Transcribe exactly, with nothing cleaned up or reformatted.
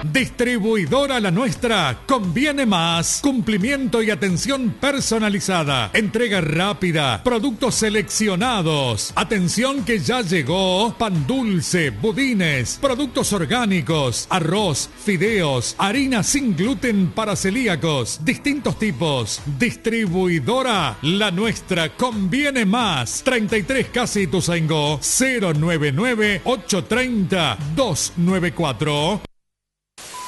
Distribuidora La Nuestra, conviene más. Cumplimiento y atención personalizada. Entrega rápida. Productos seleccionados. Atención que ya llegó pan dulce, budines, productos orgánicos, arroz, fideos, harina sin gluten para celíacos, distintos tipos. Distribuidora La Nuestra, conviene más. treinta y tres Casi Ituzaingó, cero nueve nueve, ocho tres cero, dos nueve cuatro.